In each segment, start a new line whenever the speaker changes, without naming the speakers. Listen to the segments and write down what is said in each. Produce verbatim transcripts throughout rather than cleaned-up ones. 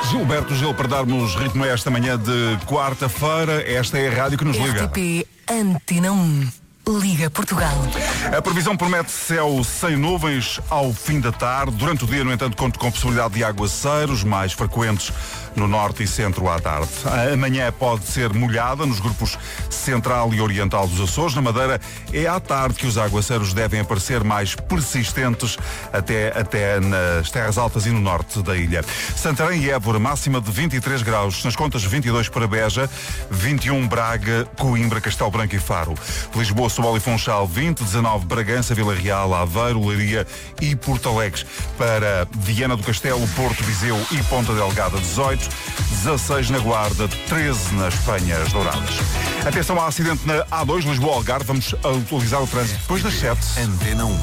Gilberto Gil para darmos ritmo a esta manhã de quarta-feira. Esta é a rádio que nos liga.
R T P Antena um. Liga Portugal.
A previsão promete céu sem nuvens ao fim da tarde. Durante o dia, no entanto, conta com possibilidade de aguaceiros mais frequentes no norte e centro à tarde. Amanhã pode ser molhada nos grupos central e oriental dos Açores. Na Madeira é à tarde que os aguaceiros devem aparecer mais persistentes até, até nas terras altas e no norte da ilha. Santarém e Évora, máxima de vinte e três graus. Nas contas, vinte e dois para Beja, vinte e um Braga, Coimbra, Castelo Branco e Faro. Lisboa, Setúbal e Funchal, vinte, dezanove Bragança, Vila Real, Aveiro, Leiria e Porto Alegre. Para Viana do Castelo, Porto, Viseu e Ponta Delgada, dezoito, dezasseis na Guarda, treze nas Penhas Douradas. Atenção ao acidente na A dois, Lisboa-Algarve. Vamos atualizar o trânsito depois das sete.
Antena um.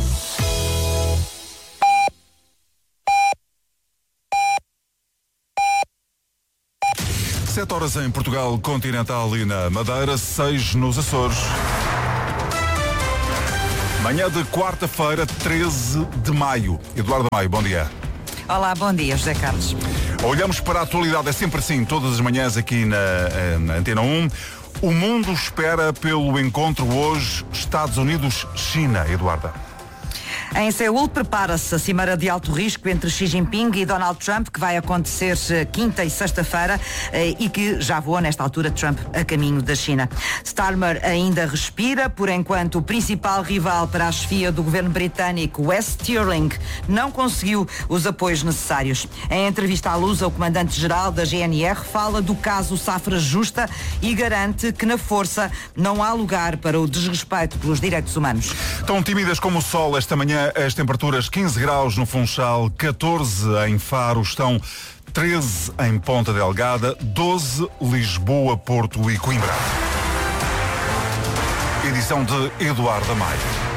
sete horas em Portugal continental e na Madeira, seis nos Açores. Manhã de quarta-feira, treze de maio. Eduardo Maio, bom dia.
Olá, bom dia, José Carlos.
Olhamos para a atualidade, é sempre assim, todas as manhãs aqui na, na Antena um. O mundo espera pelo encontro hoje Estados Unidos-China, Eduarda.
Em Seul, prepara-se a cimeira de alto risco entre Xi Jinping e Donald Trump, que vai acontecer quinta e sexta-feira e que já voa, nesta altura, Trump a caminho da China. Starmer ainda respira, por enquanto o principal rival para a chefia do governo britânico, Wes Stirling, não conseguiu os apoios necessários. Em entrevista à Lusa, o comandante-geral da G N R fala do caso Safra Justa e garante que na força não há lugar para o desrespeito pelos direitos humanos.
Tão tímidas como o sol esta manhã, as temperaturas quinze graus no Funchal, catorze em Faro, estão treze em Ponta Delgada, doze Lisboa, Porto e Coimbra. Edição de Eduardo Maio.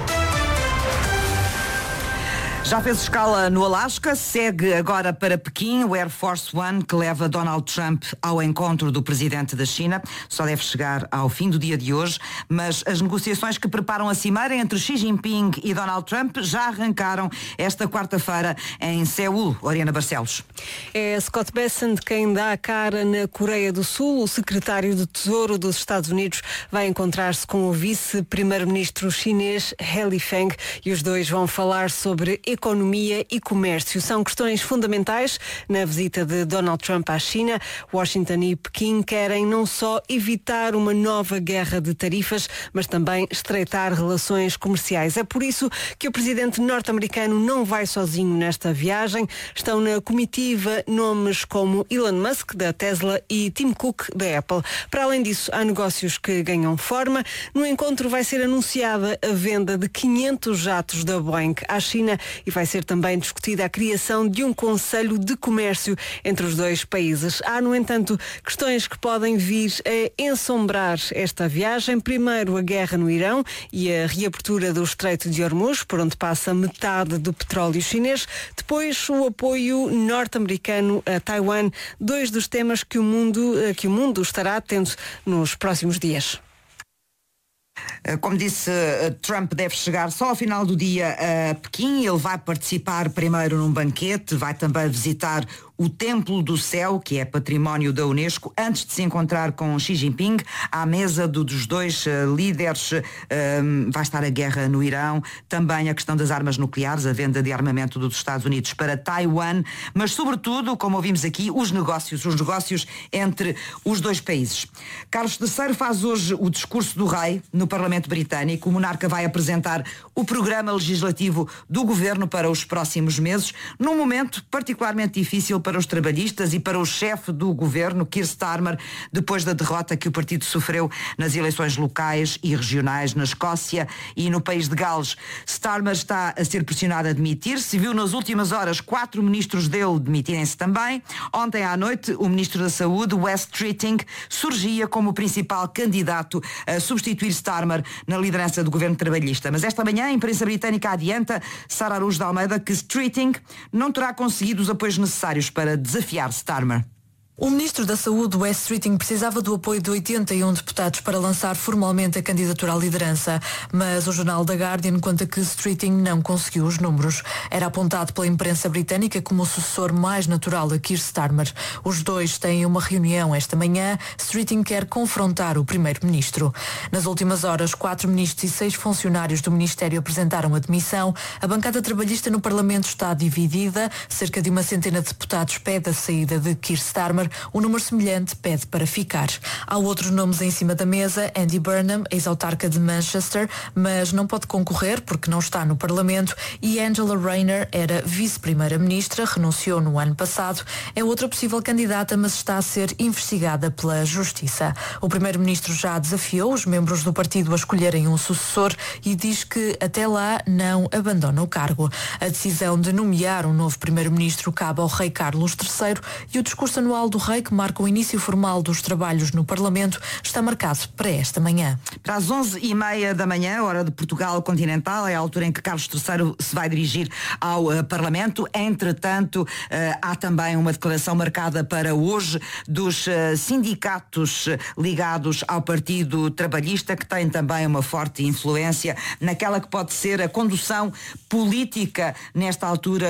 Já fez escala no Alasca, segue agora para Pequim o Air Force One que leva Donald Trump ao encontro do presidente da China. Só deve chegar ao fim do dia de hoje, mas as negociações que preparam a cimeira entre Xi Jinping e Donald Trump já arrancaram esta quarta-feira em Seul. Oriana Barcelos.
É Scott Bessent quem dá a cara na Coreia do Sul. O secretário do Tesouro dos Estados Unidos vai encontrar-se com o vice-primeiro-ministro chinês He Feng e os dois vão falar sobre economia e comércio. São questões fundamentais na visita de Donald Trump à China. Washington e Pequim querem não só evitar uma nova guerra de tarifas, mas também estreitar relações comerciais. É por isso que o presidente norte-americano não vai sozinho nesta viagem. Estão na comitiva nomes como Elon Musk, da Tesla, e Tim Cook, da Apple. Para além disso, há negócios que ganham forma. No encontro vai ser anunciada a venda de quinhentos jatos da Boeing à China e vai ser também discutida a criação de um conselho de comércio entre os dois países. Há, no entanto, questões que podem vir a ensombrar esta viagem. Primeiro, a guerra no Irão e a reabertura do Estreito de Hormuz, por onde passa metade do petróleo chinês. Depois, o apoio norte-americano a Taiwan, dois dos temas que o mundo, que o mundo estará atento nos próximos dias.
Como disse, Trump deve chegar só ao final do dia a Pequim. Ele vai participar primeiro num banquete, vai também visitar o Templo do Céu, que é património da Unesco, antes de se encontrar com Xi Jinping. À mesa do, dos dois uh, líderes uh, vai estar a guerra no Irão, também a questão das armas nucleares, a venda de armamento dos Estados Unidos para Taiwan, mas sobretudo, como ouvimos aqui, os negócios, os negócios entre os dois países. Carlos terceiro faz hoje o discurso do rei no Parlamento Britânico. O monarca vai apresentar o programa legislativo do governo para os próximos meses, num momento particularmente difícil para para os trabalhistas e para o chefe do governo, Keir Starmer, depois da derrota que o partido sofreu nas eleições locais e regionais na Escócia e no país de Gales. Starmer está a ser pressionado a demitir-se. Viu nas últimas horas quatro ministros dele demitirem-se também. Ontem à noite, o ministro da Saúde, Wes Streeting, surgia como o principal candidato a substituir Starmer na liderança do governo trabalhista. Mas esta manhã a imprensa britânica adianta, Sara Araújo de Almeida, que Streeting não terá conseguido os apoios necessários para desafiar Starmer.
O Ministro da Saúde, Wes Streeting, precisava do apoio de oitenta e um deputados para lançar formalmente a candidatura à liderança, mas o jornal The Guardian conta que Streeting não conseguiu os números. Era apontado pela imprensa britânica como o sucessor mais natural a Keir Starmer. Os dois têm uma reunião esta manhã. Streeting quer confrontar o primeiro-ministro. Nas últimas horas, quatro ministros e seis funcionários do Ministério apresentaram a demissão. A bancada trabalhista no Parlamento está dividida. Cerca de uma centena de deputados pede a saída de Keir Starmer. O número semelhante pede para ficar. Há outros nomes em cima da mesa. Andy Burnham, ex-autarca de Manchester, mas não pode concorrer porque não está no Parlamento. E Angela Rayner era vice-primeira-ministra, renunciou no ano passado. É outra possível candidata, mas está a ser investigada pela Justiça. O primeiro-ministro já desafiou os membros do partido a escolherem um sucessor e diz que até lá não abandona o cargo. A decisão de nomear um novo primeiro-ministro cabe ao rei Carlos terceiro e o discurso anual do rei, que marca o início formal dos trabalhos no Parlamento, está marcado para esta manhã.
Para as onze e meia da manhã, hora de Portugal continental, é a altura em que Carlos terceiro se vai dirigir ao uh, Parlamento. Entretanto, uh, há também uma declaração marcada para hoje dos uh, sindicatos ligados ao Partido Trabalhista, que tem também uma forte influência naquela que pode ser a condução política nesta altura